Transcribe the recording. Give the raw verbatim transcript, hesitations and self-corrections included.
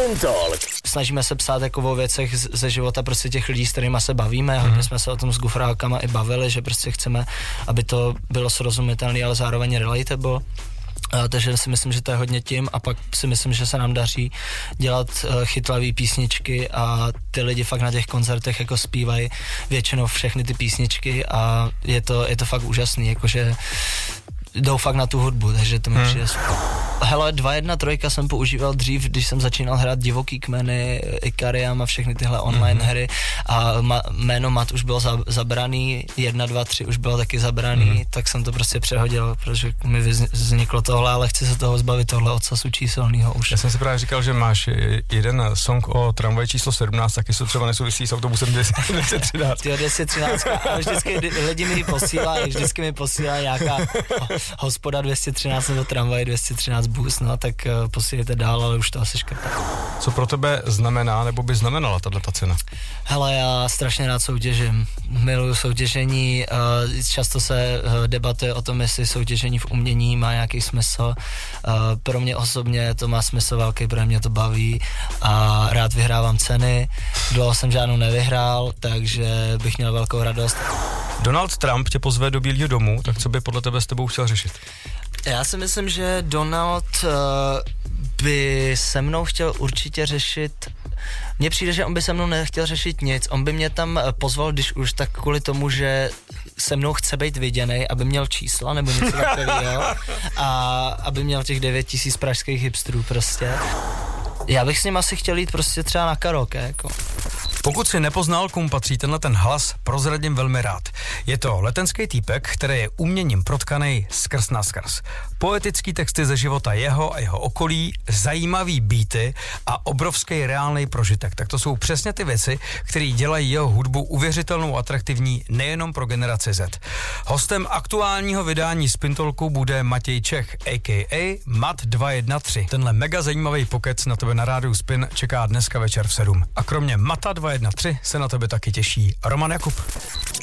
Spin Talk. Snažíme se psát jako o věcech ze života prostě těch lidí, s kterými se bavíme. Mm. Hodně jsme se o tom s gufrákama i bavili, že prostě chceme, aby to bylo srozumitelné, ale zároveň relatable. Uh, takže si myslím, že to je hodně tím a pak si myslím, že se nám daří dělat uh, chytlavý písničky a ty lidi fakt na těch koncertech jako zpívají většinou všechny ty písničky a je to, je to fakt úžasný, jakože jdou fakt na tu hudbu, takže to mi hmm. přijde. Hele, dva jedna tři jsem používal dřív, když jsem začínal hrát Divoký kmeny, Ikariam a všechny tyhle online mm-hmm. hry a ma, jméno Mat už bylo za, zabraný, jedna dva tři už bylo taky zabraný, mm-hmm. tak jsem to prostě přehodil, protože mi vzniklo tohle, ale chci se toho zbavit, tohle odsasu číselnýho už. Já jsem si právě říkal, že máš jeden song o tramvaji číslo sedmnáct, taky se třeba nesouvisí s autobusem dvě třináct. Tyjo, dvě třináct, ale vždycky lidi mi ji posílají, vždycky mi posílají nějaká hospoda dvě třináct nebo tramvaj dvě třináct bus, no tak uh, posílejte dál, ale už to asi škrtá. Co pro tebe znamená, nebo by znamenala tato cena? Hele, já strašně rád soutěžím. Miluju soutěžení, uh, často se uh, debatuje o tom, jestli soutěžení v umění má nějaký smysl. Uh, pro mě osobně to má smysl velký, protože mě to baví a rád vyhrávám ceny. Dlouho jsem žádnou nevyhrál, takže bych měl velkou radost. Donald Trump tě pozve do Bílého domu, tak co by podle tebe s tebou chtěl řešit? Já si myslím, že Donald uh, by se mnou chtěl určitě řešit. Mně přijde, že on by se mnou nechtěl řešit nic. On by mě tam pozval, když už, tak kvůli tomu, že se mnou chce být viděnej, aby měl čísla nebo něco takového a aby měl těch devět tisíc pražských hipsterů prostě. Já bych s ním asi chtěl jít prostě třeba na karaoke, jako. Pokud si nepoznal, komu patří tenhle ten hlas, prozradím velmi rád. Je to letenský týpek, který je uměním protkanej skrz na skrz. Poetický texty ze života jeho a jeho okolí, zajímavý beaty a obrovský reálný prožitek. Tak to jsou přesně ty věci, které dělají jeho hudbu uvěřitelnou a atraktivní nejenom pro generaci Z. Hostem aktuálního vydání Spin Talku bude Matěj Čech, a k a. Mat dva jedna tři. Tenhle mega zajímavý pokec na tebe na rádiu Spin čeká dneska večer v sedm. A kromě Mata dva jedna tři se na tebe taky těší Roman Jakub.